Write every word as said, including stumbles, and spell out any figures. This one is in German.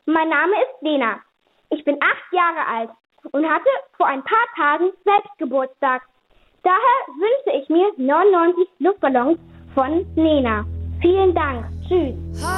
Mein Name ist Lena. Ich bin acht Jahre alt und hatte vor ein paar Tagen selbst Geburtstag. Daher wünsche ich mir neunundneunzig Luftballons von Nena. Vielen Dank. Tschüss.